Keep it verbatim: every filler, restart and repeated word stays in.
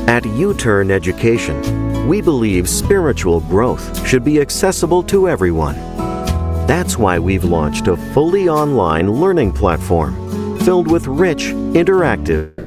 At U-Turn Education, we believe spiritual growth should be accessible to everyone. That's why we've launched a fully online learning platform filled with rich, interactive,